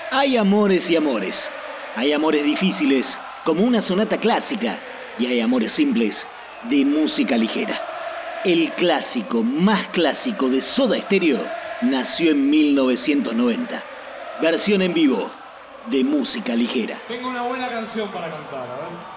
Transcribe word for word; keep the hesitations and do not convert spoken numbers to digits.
Hay amores y amores. Hay amores difíciles, como una sonata clásica, y hay amores simples, de música ligera. El clásico más clásico de Soda Stereo nació en mil novecientos noventa. Versión en vivo de música ligera. Tengo una buena canción para cantar, a ver.